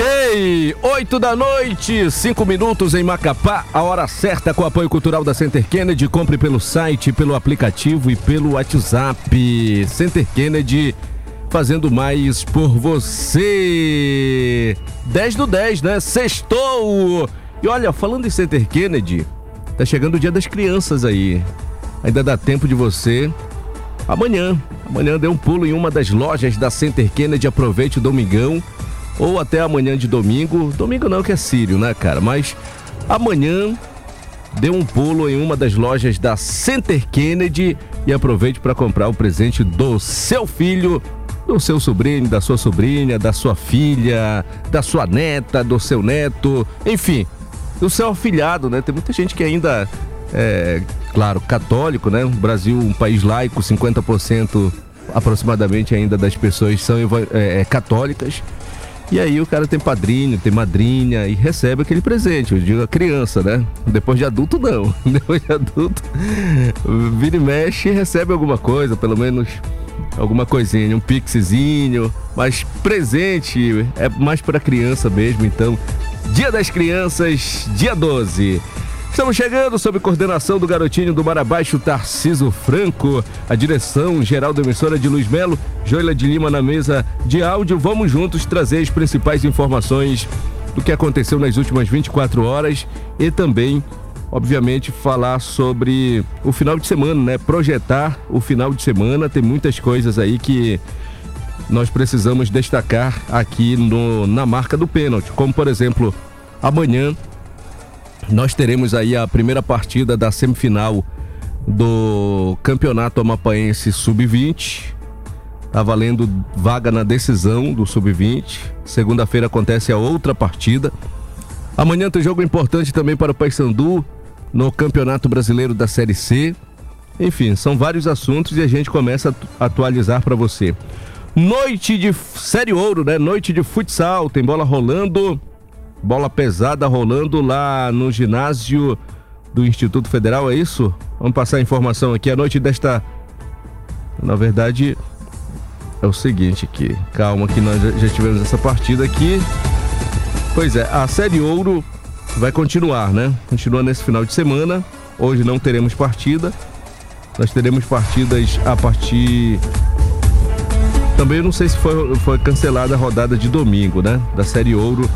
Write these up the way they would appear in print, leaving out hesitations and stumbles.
Ok, 8 da noite, 5 minutos em Macapá, a hora certa com o apoio cultural da Center Kennedy. Compre pelo site, pelo aplicativo e pelo WhatsApp. Center Kennedy, fazendo mais por você. 10 do 10, né? Sextou! E olha, falando em Center Kennedy, tá chegando o Dia das Crianças aí. Ainda dá tempo de você. Amanhã dê um pulo em uma das lojas da Center Kennedy, aproveite o domingão. Ou até amanhã de domingo. Domingo não, que é sírio, né, cara? Mas amanhã dê um pulo em uma das lojas da Center Kennedy e aproveite para comprar o presente do seu filho, do seu sobrinho, da sua sobrinha, da sua filha, da sua neta, do seu neto, enfim, do seu afilhado, né? Tem muita gente que ainda claro, católico, né? O Brasil, um país laico, 50% aproximadamente ainda das pessoas são católicas. E aí o cara tem padrinho, tem madrinha e recebe aquele presente, eu digo a criança, né? Depois de adulto não, depois de adulto vira e mexe e recebe alguma coisa, pelo menos alguma coisinha, um pixzinho, mas presente é mais para criança mesmo. Então, Dia das Crianças, dia 12. Estamos chegando sob coordenação do garotinho do Mar Abaixo, Tarciso Franco, a direção geral da emissora de Luiz Melo, Joila de Lima na mesa de áudio. Vamos juntos trazer as principais informações do que aconteceu nas últimas 24 horas e também, obviamente, falar sobre o final de semana, né? Projetar o final de semana. Tem muitas coisas aí que nós precisamos destacar aqui na marca do pênalti, como por exemplo, amanhã nós teremos aí a primeira partida da semifinal do Campeonato Amapaense Sub-20. Tá valendo vaga na decisão do Sub-20. Segunda-feira acontece a outra partida. Amanhã tem jogo importante também para o Paysandu no Campeonato Brasileiro da Série C. Enfim, são vários assuntos e a gente começa a atualizar para você. Noite de Série Ouro, né? Noite de futsal, tem bola rolando. Bola pesada rolando lá no ginásio do Instituto Federal, é isso? Vamos passar a informação aqui. A noite desta... Na verdade, é o seguinte aqui. Calma que nós já tivemos essa partida aqui. Pois é, a Série Ouro vai continuar, né? Continua nesse final de semana. Hoje não teremos partida. Nós teremos partidas a partir... Também eu não sei se foi cancelada a rodada de domingo, né? Da Série Ouro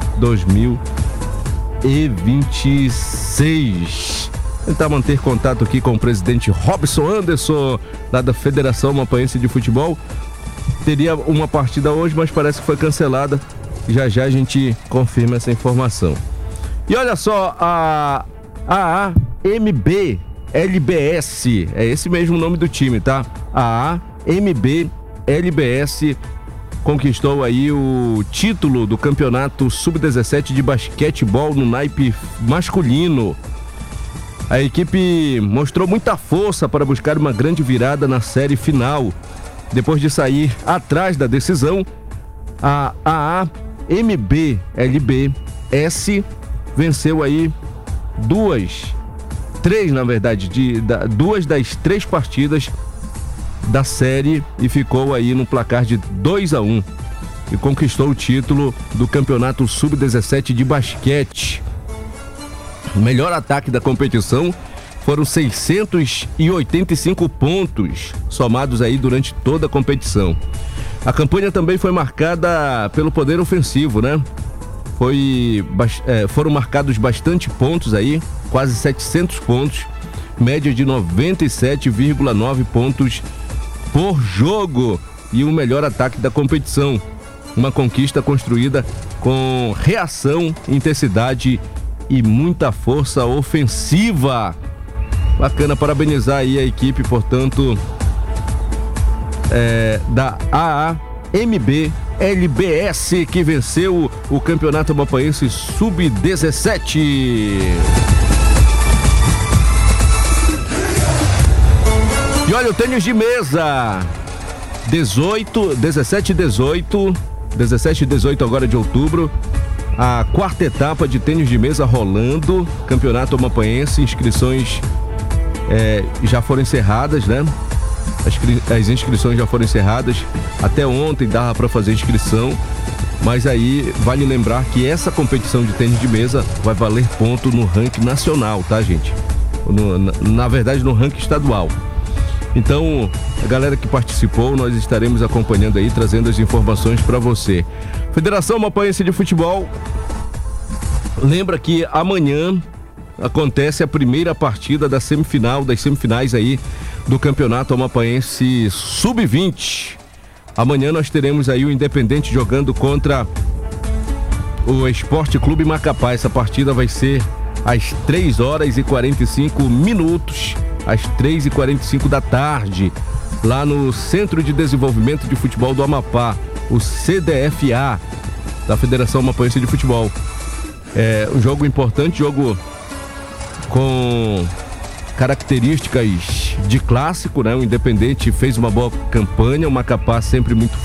2026. Tentar manter contato aqui com o presidente Robson Anderson, lá da Federação Amapaense de Futebol. Teria uma partida hoje, mas parece que foi cancelada. Já já a gente confirma essa informação. E olha só, a AAMB LBS, é esse mesmo nome do time, tá? A AAMB LBS conquistou aí o título do campeonato sub-17 de basquetebol no naipe masculino. A equipe mostrou muita força para buscar uma grande virada na série final. Depois de sair atrás da decisão, a AAMB LBS venceu aí duas das três partidas da série e ficou aí no placar de 2-1 e conquistou o título do campeonato sub-17 de basquete. O melhor ataque da competição foram 685 pontos somados aí durante toda a competição. A campanha também foi marcada pelo poder ofensivo, né? Foram marcados bastante pontos aí, quase 700 pontos, média de 97,9 pontos por jogo e o melhor ataque da competição. Uma conquista construída com reação, intensidade e muita força ofensiva. Bacana, parabenizar aí a equipe, portanto, da AAMB LBS, que venceu o Campeonato Amapaense Sub-17. E olha o tênis de mesa, 17 e 18 agora de outubro, a quarta etapa de tênis de mesa rolando, Campeonato Amapaense, inscrições já foram encerradas, né? As inscrições já foram encerradas, até ontem dava para fazer inscrição Mas aí vale lembrar que essa competição de tênis de mesa vai valer ponto no ranking nacional, tá, gente? Na verdade, no ranking estadual. Então, a galera que participou, nós estaremos acompanhando aí, trazendo as informações para você. Federação Amapaense de Futebol lembra que amanhã acontece a primeira partida das semifinais aí do Campeonato Amapaense Sub-20. Amanhã nós teremos aí o Independente jogando contra o Esporte Clube Macapá. Essa partida vai ser às 3h45, às 3h45 da tarde, lá no Centro de Desenvolvimento de Futebol do Amapá, o CDFA, da Federação Amapaense de Futebol. É um jogo importante, jogo com características de clássico, né? O Independente fez uma boa campanha, o Macapá sempre muito